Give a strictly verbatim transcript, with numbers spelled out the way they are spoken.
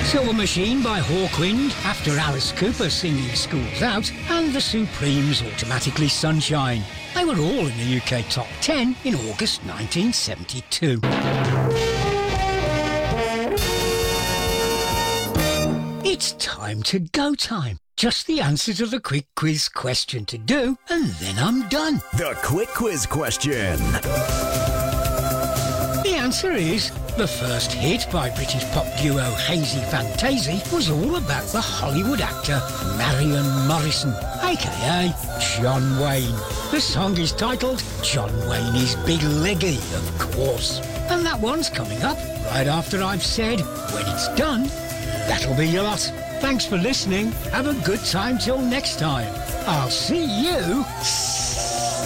Silver Machine by Hawkwind, after Alice Cooper singing School's Out, and The Supremes' Automatically Sunshine. They were all in the U K Top ten in August nineteen seventy-two. It's time to go time. Just the answer to the quick quiz question to do, and then I'm done. The quick quiz question. The answer is, the first hit by British pop duo Hazy Fantasy was all about the Hollywood actor Marion Morrison, aka John Wayne. The song is titled John Wayne is Big Leggy, of course. And that one's coming up right after I've said, when it's done, that'll be your lot. Thanks for listening. Have a good time till next time. I'll see you